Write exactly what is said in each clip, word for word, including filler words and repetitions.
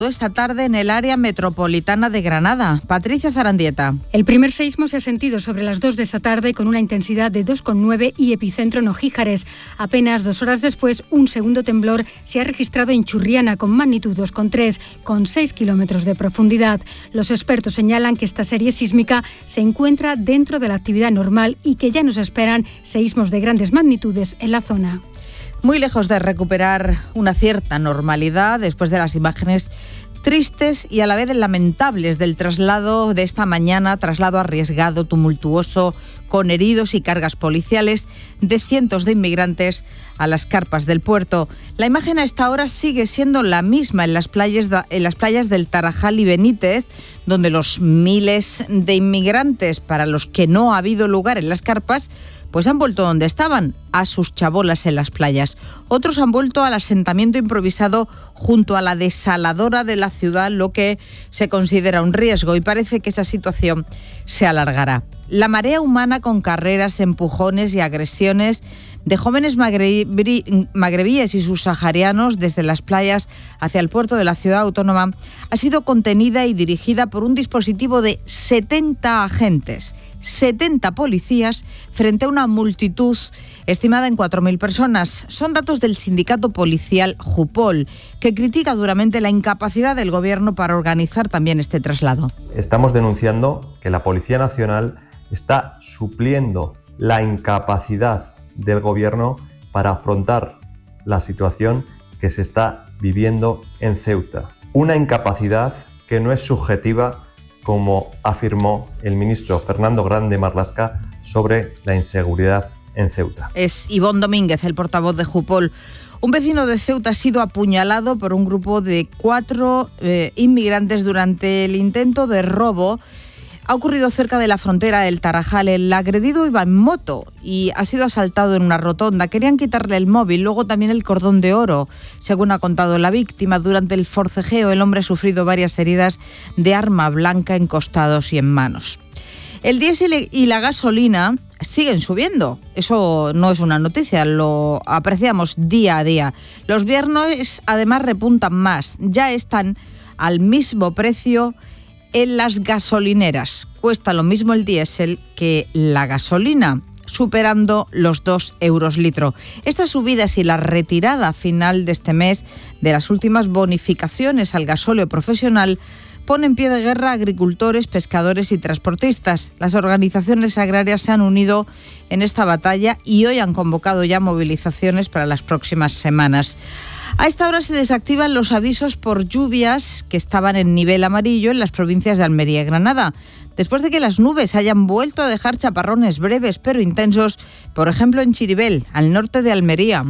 esta tarde en el área metropolitana de Granada. Patricia Zarandieta. El primer seísmo se ha sentido sobre las dos de esta tarde con una intensidad de dos coma nueve y epicentro en Ojíjares. Apenas dos horas después, un segundo temblor se ha registrado en Churriana con magnitud dos coma tres, con seis kilómetros de profundidad. Los expertos señalan que esta serie sísmica se encuentra dentro de la actividad normal y que ya nos esperan seísmos de grandes magnitudes en la zona. Muy lejos de recuperar una cierta normalidad después de las imágenes tristes y a la vez lamentables del traslado de esta mañana, traslado arriesgado, tumultuoso, con heridos y cargas policiales de cientos de inmigrantes a las carpas del puerto. La imagen a esta hora sigue siendo la misma en las playas, en las playas del Tarajal y Benítez, donde los miles de inmigrantes para los que no ha habido lugar en las carpas pues han vuelto donde estaban, a sus chabolas en las playas. Otros han vuelto al asentamiento improvisado junto a la desaladora de la ciudad, lo que se considera un riesgo, y parece que esa situación se alargará. La marea humana con carreras, empujones y agresiones de jóvenes magrebí, magrebíes y subsaharianos desde las playas hacia el puerto de la ciudad autónoma ha sido contenida y dirigida por un dispositivo de setenta agentes, setenta policías frente a una multitud estimada en cuatro mil personas. Son datos del sindicato policial Jupol, que critica duramente la incapacidad del gobierno para organizar también este traslado. Estamos denunciando que la Policía Nacional está supliendo la incapacidad del gobierno para afrontar la situación que se está viviendo en Ceuta. Una incapacidad que no es subjetiva, como afirmó el ministro Fernando Grande Marlaska sobre la inseguridad en Ceuta. Es Ivón Domínguez, el portavoz de Jupol. Un vecino de Ceuta ha sido apuñalado por un grupo de cuatro eh, inmigrantes durante el intento de robo. Ha ocurrido cerca de la frontera del Tarajal. El agredido iba en moto y ha sido asaltado en una rotonda. Querían quitarle el móvil, luego también el cordón de oro. Según ha contado la víctima, durante el forcejeo el hombre ha sufrido varias heridas de arma blanca en costados y en manos. El diésel y la gasolina siguen subiendo. Eso no es una noticia, lo apreciamos día a día. Los viernes además repuntan más. Ya están al mismo precio en las gasolineras. Cuesta lo mismo el diésel que la gasolina, superando los dos euros litro. Estas subidas y la retirada a final de este mes de las últimas bonificaciones al gasóleo profesional pone en pie de guerra a agricultores, pescadores y transportistas. Las organizaciones agrarias se han unido en esta batalla y hoy han convocado ya movilizaciones para las próximas semanas. A esta hora se desactivan los avisos por lluvias que estaban en nivel amarillo en las provincias de Almería y Granada, después de que las nubes hayan vuelto a dejar chaparrones breves pero intensos, por ejemplo en Chiribel, al norte de Almería.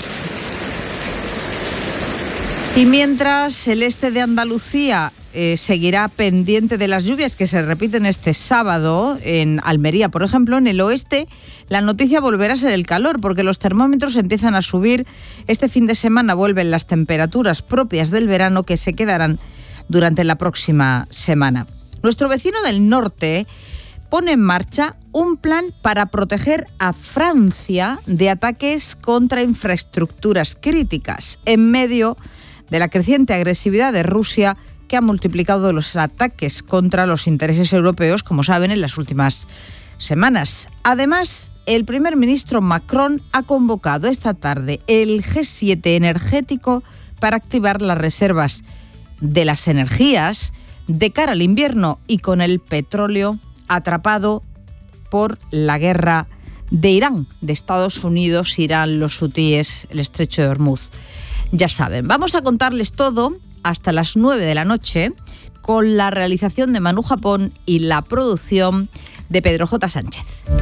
Y mientras el este de Andalucía eh, seguirá pendiente de las lluvias que se repiten este sábado en Almería, por ejemplo, en el oeste la noticia volverá a ser el calor, porque los termómetros empiezan a subir. Este fin de semana vuelven las temperaturas propias del verano, que se quedarán durante la próxima semana. Nuestro vecino del norte pone en marcha un plan para proteger a Francia de ataques contra infraestructuras críticas en medio de la creciente agresividad de Rusia, que ha multiplicado los ataques contra los intereses europeos, como saben, en las últimas semanas. Además, el primer ministro Macron ha convocado esta tarde el G siete energético para activar las reservas de las energías de cara al invierno, y con el petróleo atrapado por la guerra de Irán, de Estados Unidos, Irán, los hutíes, el estrecho de Hormuz. Ya saben, vamos a contarles todo hasta las nueve de la noche con la realización de Manu Japón y la producción de Pedro J. Sánchez.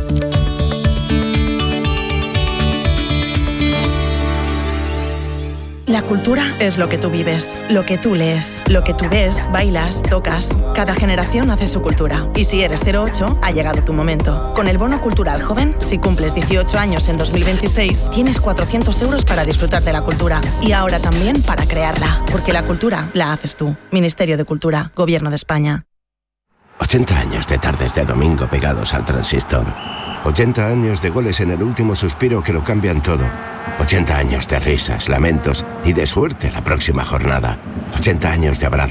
La cultura es lo que tú vives, lo que tú lees, lo que tú ves, bailas, tocas. Cada generación hace su cultura. Y si eres cero ocho, ha llegado tu momento. Con el Bono Cultural Joven, si cumples dieciocho años en dos mil veintiséis, tienes cuatrocientos euros para disfrutar de la cultura. Y ahora también para crearla. Porque la cultura la haces tú. Ministerio de Cultura, Gobierno de España. ochenta años de tardes de domingo pegados al transistor. ochenta años de goles en el último suspiro que lo cambian todo. ochenta años de risas, lamentos y de suerte la próxima jornada. ochenta años de abrazos